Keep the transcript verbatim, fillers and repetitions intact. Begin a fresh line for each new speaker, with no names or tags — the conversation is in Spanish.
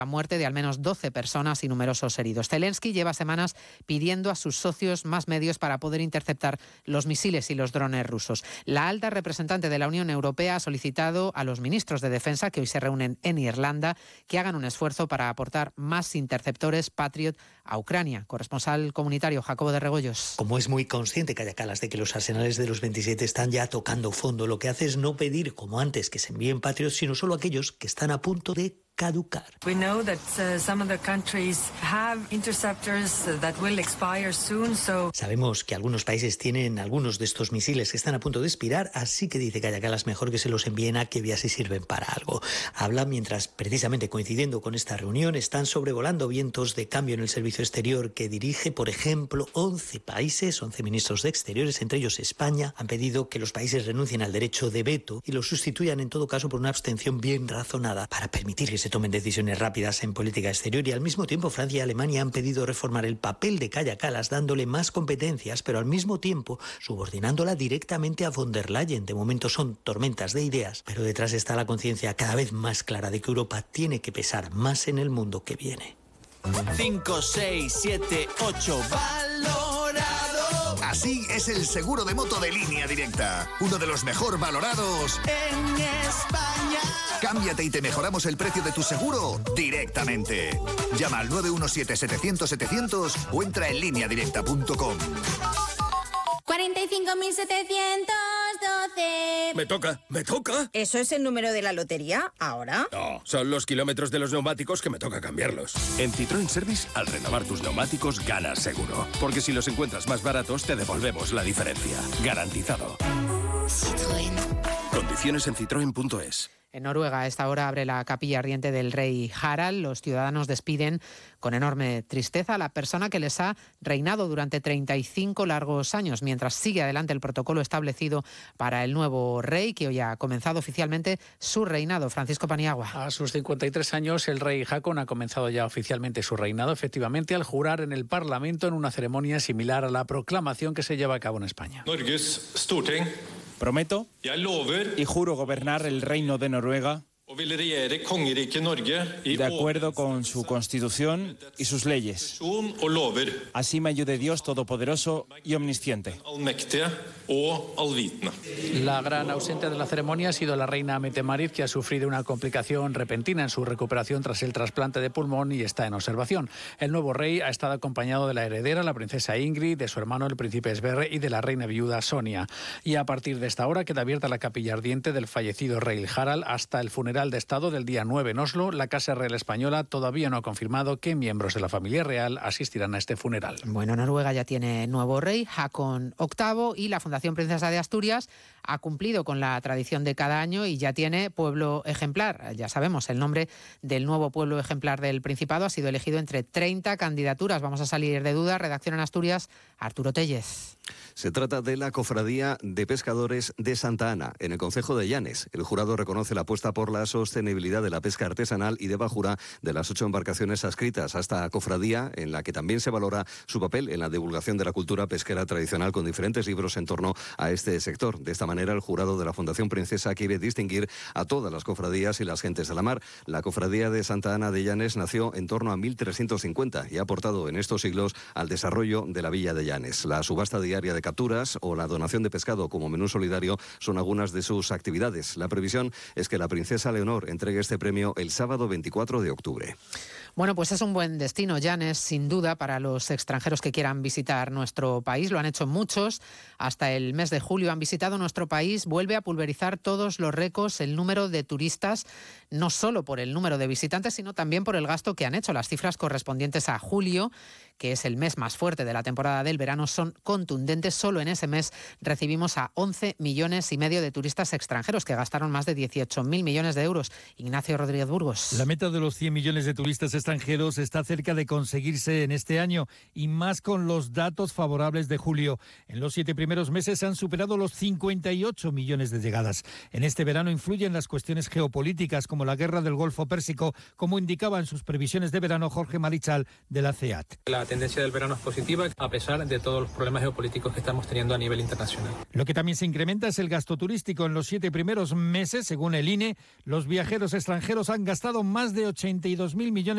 la muerte de al menos doce personas y numerosos heridos. Zelensky lleva semanas pidiendo a sus socios más medios para poder interceptar los misiles y los drones rusos. La alta representante de la Unión Europea ha solicitado a los ministros de defensa que hoy se reúnen en Irlanda que hagan un esfuerzo para aportar más interceptores Patriot a Ucrania. Corresponsal comunitario Jacobo de Regoyos.
Como es muy consciente Kaja Kallas de que los arsenales de los veintisiete están ya tocando fondo, lo que hace es no pedir, como antes, que se envíen Patriot, sino solo aquellos que están a punto de caducar.
We know that uh, some of the countries have interceptors that will expire soon, so...
Sabemos que algunos países tienen algunos de estos misiles que están a punto de expirar, así que dice Kaja Kallas mejor que se los envíen a que vea si sirven para algo. Habla mientras, precisamente coincidiendo con esta reunión, están sobrevolando vientos de cambio en el servicio exterior que dirige, por ejemplo, once países, once ministros de Exteriores, entre ellos España, han pedido que los países renuncien al derecho de veto y lo sustituyan en todo caso por una abstención bien razonada para permitir que se tomen decisiones rápidas en política exterior. Y al mismo tiempo Francia y Alemania han pedido reformar el papel de Kaja Kallas dándole más competencias, pero al mismo tiempo subordinándola directamente a von der Leyen. De momento son tormentas de ideas, pero detrás está la conciencia cada vez más clara de que Europa tiene que pesar más en el mundo que viene.
cinco, seis, siete, ocho, valorado.
Así es el seguro de moto de Línea Directa, uno de los mejor valorados
en España.
Cámbiate y te mejoramos el precio de tu seguro directamente. Llama al nueve uno siete, setecientos, setecientos o entra en línea directa punto com.
cuarenta y cinco mil setecientos doce.
Me toca, me toca.
¿Eso es el número de la lotería ahora?
No, son los kilómetros de los neumáticos que me toca cambiarlos.
En Citroën Service, al renovar tus neumáticos, ganas seguro. Porque si los encuentras más baratos, te devolvemos la diferencia. Garantizado.
Citroën.
Condiciones en citroen punto es.
En Noruega, a esta hora abre la capilla ardiente del rey Harald. Los ciudadanos despiden con enorme tristeza a la persona que les ha reinado durante treinta y cinco largos años, mientras sigue adelante el protocolo establecido para el nuevo rey, que hoy ha comenzado oficialmente su reinado. Francisco Paniagua.
A sus cincuenta y tres años, el rey Haakon ha comenzado ya oficialmente su reinado, efectivamente, al jurar en el Parlamento en una ceremonia similar a la proclamación que se lleva a cabo en España.
Norges Storting.
Prometo y juro gobernar el Reino de Noruega de acuerdo con su constitución y sus leyes. Así me ayude Dios Todopoderoso y Omnisciente.
La gran ausente de la ceremonia ha sido la reina Mette-Marit, que ha sufrido una complicación repentina en su recuperación tras el trasplante de pulmón y está en observación. El nuevo rey ha estado acompañado de la heredera, la princesa Ingrid, de su hermano el príncipe Sverre y de la reina viuda Sonia. Y a partir de esta hora queda abierta la capilla ardiente del fallecido rey Harald hasta el funeral de Estado del día nueve en Oslo. La Casa Real Española todavía no ha confirmado qué miembros de la familia real asistirán a este funeral.
Bueno, Noruega ya tiene nuevo rey, Haakon octavo, y la Fundación Princesa de Asturias ha cumplido con la tradición de cada año y ya tiene pueblo ejemplar. Ya sabemos, el nombre del nuevo pueblo ejemplar del Principado ha sido elegido entre treinta candidaturas. Vamos a salir de dudas. Redacción en Asturias, Arturo Tellez.
Se trata de la Cofradía de Pescadores de Santa Ana, en el concejo de Llanes. El jurado reconoce la apuesta por la sostenibilidad de la pesca artesanal y de bajura de las ocho embarcaciones adscritas a esta cofradía, en la que también se valora su papel en la divulgación de la cultura pesquera tradicional con diferentes libros en torno a este sector. De esta manera, el jurado de la Fundación Princesa quiere distinguir a todas las cofradías y las gentes de la mar. La Cofradía de Santa Ana de Llanes nació en torno a mil trescientos cincuenta y ha aportado en estos siglos al desarrollo de la villa de Llanes. La subasta diaria de capturas o la donación de pescado como menú solidario son algunas de sus actividades. La previsión es que la princesa Leonor entregue este premio el sábado veinticuatro de octubre.
Bueno, pues es un buen destino, Llanes, sin duda, para los extranjeros que quieran visitar nuestro país. Lo han hecho muchos. Hasta el mes de julio han visitado nuestro país. Vuelve a pulverizar todos los récords el número de turistas, no solo por el número de visitantes, sino también por el gasto que han hecho. Las cifras correspondientes a julio, que es el mes más fuerte de la temporada del verano, son contundentes. Solo en ese mes recibimos a once millones y medio de turistas extranjeros que gastaron más de dieciocho mil millones de euros. Ignacio Rodríguez Burgos.
La meta de los cien millones de turistas extranjeros está cerca de conseguirse en este año y más con los datos favorables de julio. En los siete primeros meses se han superado los cincuenta y ocho millones de llegadas. En este verano influyen las cuestiones geopolíticas como la guerra del Golfo Pérsico, como indicaba en sus previsiones de verano Jorge Marichal de la C E A T.
La tendencia del verano es positiva a pesar de todos los problemas geopolíticos que estamos teniendo a nivel internacional.
Lo que también se incrementa es el gasto turístico. En los siete primeros meses, según el I N E, los viajeros extranjeros han gastado más de ochenta y dos mil millones